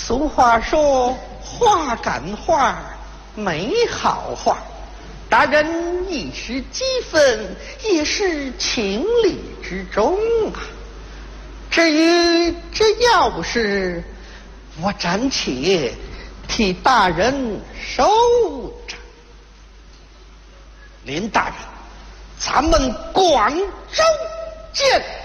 俗话说，话赶话，没好话。大人一时激愤，也是情理之中啊。至于这钥匙，我暂且替大人收着。林大人，咱们广州见。